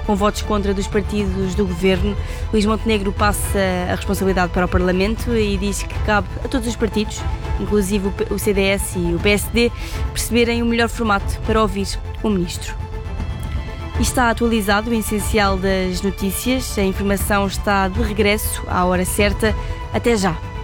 Com votos contra dos partidos do governo, Luís Montenegro passa a responsabilidade para o Parlamento e diz que cabe a todos os partidos, inclusive o CDS e o PSD, perceberem o melhor formato para ouvir o Ministro. E está atualizado o essencial das notícias. A informação está de regresso à hora certa. Até já!